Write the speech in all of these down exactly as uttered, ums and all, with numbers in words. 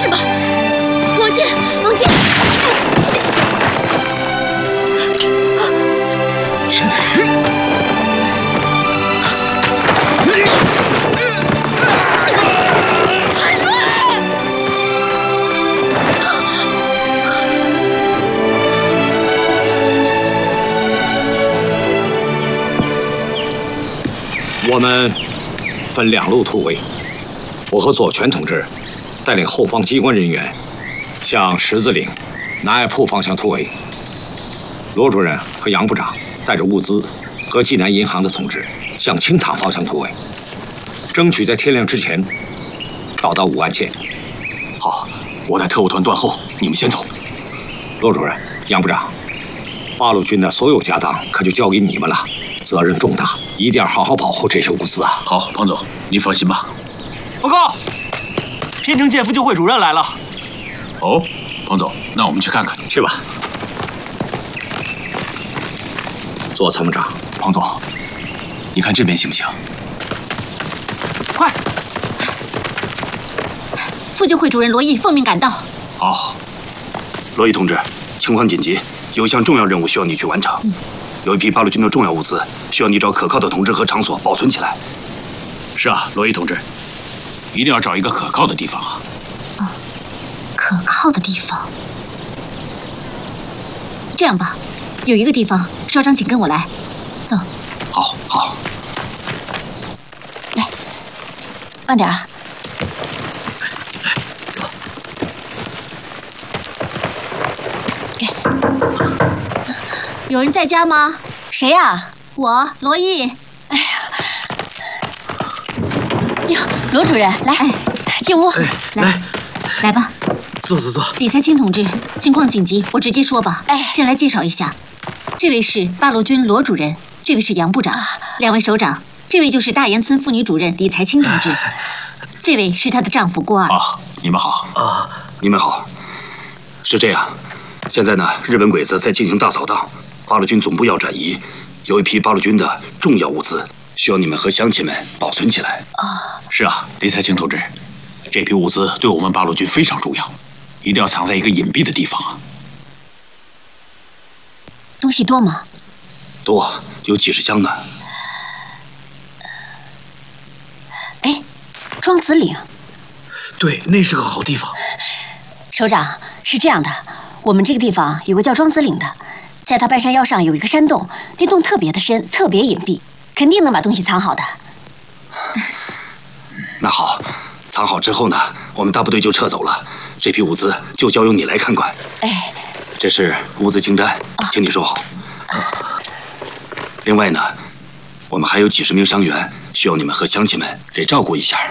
事吧？王健，王健！ 我们分两路突围，我和左权同志带领后方机关人员向十字岭南爱铺方向突围。罗主任和杨部长带着物资和济南银行的同志向青塔方向突围，争取在天亮之前到达武安县。 好，我带特务团断后，你们先走。 罗主任、杨部长，八路军的所有家当可就交给你们了。 责任重大，一定要好好保护这些物资啊！ 好，庞总，你放心吧。 报告，偏城县妇救会主任来了。 哦，庞总，那我们去看看。 去吧。左参谋长， 庞总，你看这边行不行？ 快！ 妇救会主任罗毅奉命赶到。 好，罗毅同志，情况紧急，有一项重要任务需要你去完成。嗯 有一批八路军的重要物资，需要你找可靠的同志和场所保存起来。是啊，罗毅同志，一定要找一个可靠的地方啊！ 啊，可靠的地方。这样吧，有一个地方，稍长，请跟我来。走。 好，好。 来，慢点啊。 来，给我。 给。 有人在家吗？谁呀？我罗毅。哎呀，哟，罗主任，来，哎、进屋。 哎， 来， 来， 来吧。 坐坐坐。 李才清同志，情况紧急，我直接说吧。哎，先来介绍一下，这位是八路军罗主任，这位是杨部长，两位首长，这位就是大岩村妇女主任李才清同志，这位是她的丈夫郭二。 啊，你们好啊，你们好。是这样，现在呢，日本鬼子在进行大扫荡。 八路军总部要转移，有一批八路军的重要物资，需要你们和乡亲们保存起来。啊，是啊，李才清同志，这批物资对我们八路军非常重要，一定要藏在一个隐蔽的地方啊。 东西多吗？ 多，有几十箱呢。 哎，庄子岭。 对，那是个好地方。 首长，是这样的，我们这个地方有个叫庄子岭的。 在它半山腰上有一个山洞，那洞特别的深，特别隐蔽，肯定能把东西藏好的。 那好，藏好之后呢，我们大部队就撤走了，这批物资就交由你来看管。 哎， 这是物资清单，啊、请你收好。啊、另外呢，我们还有几十名伤员，需要你们和乡亲们给照顾一下。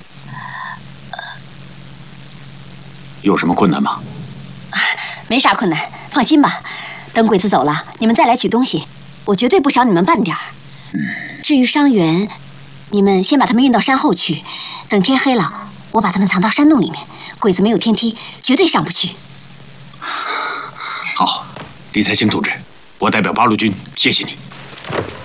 有什么困难吗？ 没啥困难，放心吧。 等鬼子走了，你们再来取东西，我绝对不少你们半点儿。嗯，至于伤员，你们先把他们运到山后去，等天黑了，我把他们藏到山洞里面，鬼子没有天梯，绝对上不去。 好，李才清同志，我代表八路军谢谢你。